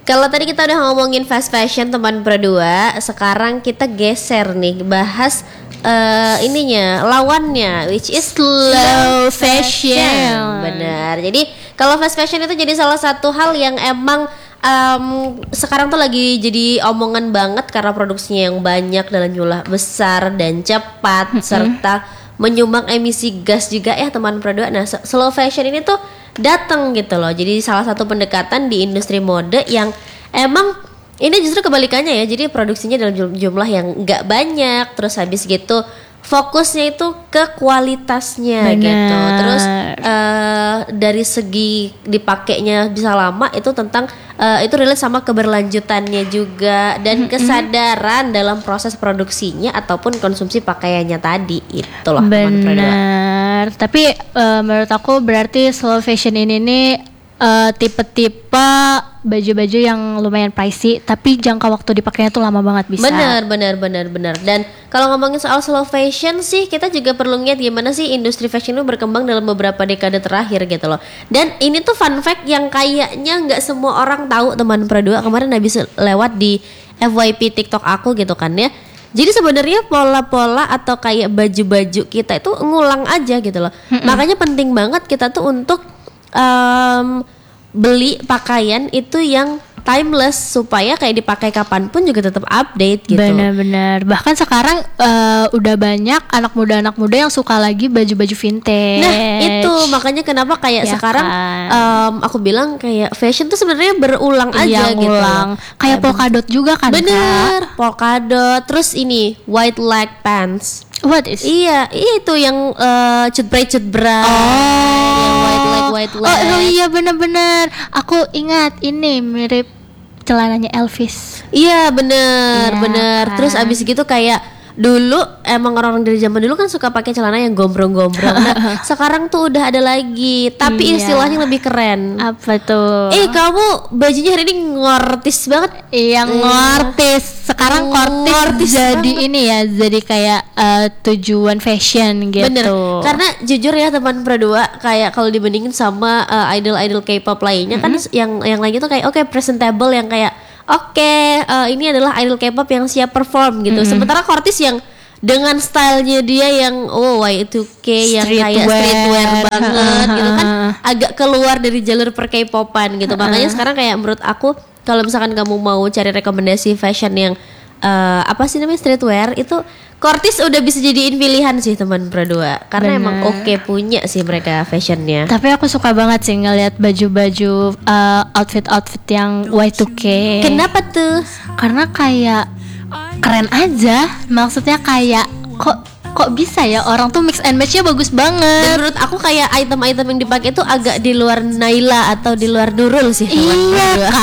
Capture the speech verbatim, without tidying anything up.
Kalau tadi kita udah ngomongin fast fashion teman berdua, sekarang kita geser nih bahas uh, ininya lawannya, which is slow fashion. Benar. Jadi kalau fast fashion itu jadi salah satu hal yang emang um, sekarang tuh lagi jadi omongan banget karena produksinya yang banyak dalam jumlah besar dan cepat, mm-hmm. serta menyumbang emisi gas juga ya teman berdua. Nah, slow fashion ini tuh datang gitu loh. Jadi salah satu pendekatan di industri mode yang emang ini justru kebalikannya ya. Jadi produksinya dalam jumlah yang nggak banyak. Terus habis gitu fokusnya itu ke kualitasnya. Bener. Gitu. Terus uh, dari segi dipakainya bisa lama itu tentang uh, itu relate sama keberlanjutannya juga dan mm-hmm. kesadaran dalam proses produksinya ataupun konsumsi pakaiannya tadi. Itu loh. Benar. Tapi uh, menurut aku berarti slow fashion ini nih uh, tipe-tipe baju-baju yang lumayan pricey tapi jangka waktu dipakainya tuh lama banget bisa. Benar, benar, benar, benar. Dan kalau ngomongin soal slow fashion sih, kita juga perlu lihat gimana sih industri fashion itu berkembang dalam beberapa dekade terakhir gitu loh. Dan ini tuh fun fact yang kayaknya nggak semua orang tahu teman berdua. Kemarin habis lewat di F Y P TikTok aku gitu kan ya. Jadi sebenarnya pola-pola atau kayak baju-baju kita itu ngulang aja gitu loh. Mm-mm. Makanya penting banget kita tuh untuk um, beli pakaian itu yang timeless supaya kayak dipakai kapanpun juga tetap update gitu. Benar-benar. Bahkan sekarang uh, udah banyak anak muda-anak muda yang suka lagi baju-baju vintage. Nah itu makanya kenapa kayak ya sekarang kan? um, aku bilang kayak fashion tuh sebenarnya berulang aja iya, gitu. Ngulang. Kayak polka dot juga kan. Bener. Polka dot. Terus ini white leg pants. What is? Iya, itu yang uh, cutbray cutbray. Oh, yang white leg white leg. Oh, oh iya benar-benar. Aku ingat ini mirip celananya Elvis. Iya bener, ya, bener. Kan? Terus abis gitu kayak dulu emang orang-orang dari zaman dulu kan suka pakai celana yang gombrong-gombrong. Nah, sekarang tuh udah ada lagi, tapi iya. istilahnya lebih keren. Apa tuh? Eh kamu bajunya hari ini ngortis banget. Iya ngortis. Sekarang ngortis, ngortis jadi banget. Ini ya, jadi kayak uh, tujuan fashion gitu. Bener. Karena jujur ya teman berdua, kayak kalau dibandingin sama uh, idol-idol K-pop lainnya mm-hmm. kan yang yang lainnya tuh kayak oke okay, presentable yang kayak Oke, okay, uh, ini adalah idol K-pop yang siap perform gitu. Mm-hmm. Sementara Kortis yang dengan stylenya dia yang oh Y two K yang kayak streetwear banget gitu kan, agak keluar dari jalur per K-popan gitu. Makanya sekarang kayak menurut aku kalau misalkan kamu mau cari rekomendasi fashion yang uh, apa sih namanya streetwear itu Kortis udah bisa jadiin pilihan sih teman berdua. Karena Bener. Emang oke okay punya sih mereka fashionnya. Tapi aku suka banget sih ngeliat baju-baju uh, outfit-outfit yang Y two K. Kenapa tuh? Karena kayak keren aja. Maksudnya kayak kok kok bisa ya orang tuh mix and match-nya bagus banget. Dan menurut aku kayak item-item yang dipakai tuh agak di luar Naila atau di luar Nurul sih. Iya.